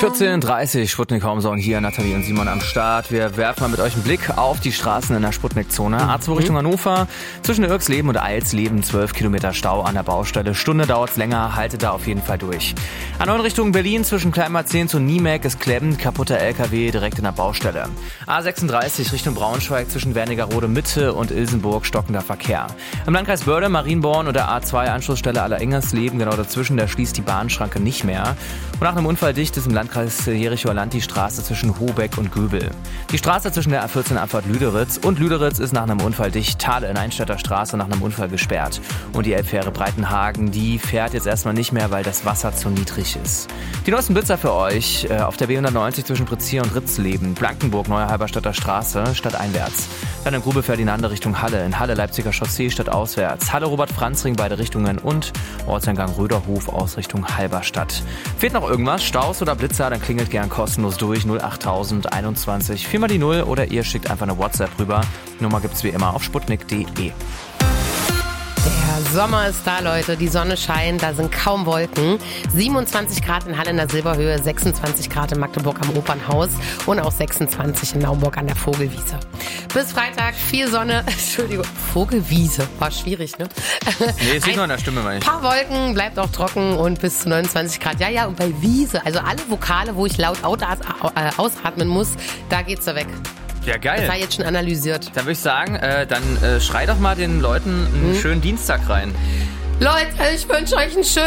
14.30 Sputnik Homezone hier, Nathalie und Simon am Start. Wir werfen mal mit euch einen Blick auf die Straßen in der Sputnik-Zone. A2 Richtung Hannover, zwischen Irksleben und Eilsleben 12 Kilometer Stau an der Baustelle. Stunde dauert's länger, haltet da auf jeden Fall durch. A9 Richtung Berlin, zwischen Kleinmarzehn und Niemek ist klemmend, kaputter LKW direkt in der Baustelle. A36 Richtung Braunschweig, zwischen Wernigerode Mitte und Ilsenburg stockender Verkehr. Im Landkreis Börde, Marienborn und der A2 Anschlussstelle Allerengersleben, genau dazwischen, da schließt die Bahnschranke nicht mehr. Und nach einem Unfall dicht ist im Landkreis Jericho-Land die Straße zwischen Hobeck und Göbel. Die Straße zwischen der A14 Abfahrt Lüderitz und Lüderitz ist nach einem Unfall dicht. Thale in Einstädter Straße nach einem Unfall gesperrt. Und die Elbfähre Breitenhagen, die fährt jetzt erstmal nicht mehr, weil das Wasser zu niedrig ist. Die neuesten Blitzer für euch auf der B190 zwischen Pritzia und Ritzleben, Blankenburg, Neue Halberstadter Straße, stadteinwärts. Dann in Grube Ferdinande Richtung Halle, in Halle Leipziger Chaussee stadtauswärts, Halle Robert-Franz-Ring beide Richtungen und Ortseingang Röderhof aus Richtung Halberstadt. Fehlt noch irgendwas, Staus oder Blitzer, dann klingelt gern kostenlos durch 08021 4 mal die 0 oder ihr schickt einfach eine WhatsApp rüber. Die Nummer gibt's wie immer auf sputnik.de. Der Sommer ist da, Leute. Die Sonne scheint, da sind kaum Wolken. 27 Grad in Halle in der Silberhöhe, 26 Grad in Magdeburg am Opernhaus und auch 26 in Naumburg an der Vogelwiese. Bis Freitag viel Sonne. Entschuldigung, Vogelwiese. War schwierig, ne? Nee, es liegt nur in der Stimme, meine ich. Ein paar Wolken, bleibt auch trocken und bis zu 29 Grad. Ja, und bei Wiese, also alle Vokale, wo ich laut ausatmen muss, da geht's da weg. Ja, geil. Das war jetzt schon analysiert. Dann würde ich sagen, dann schrei doch mal den Leuten einen schönen Dienstag rein. Leute, ich wünsche euch einen schönen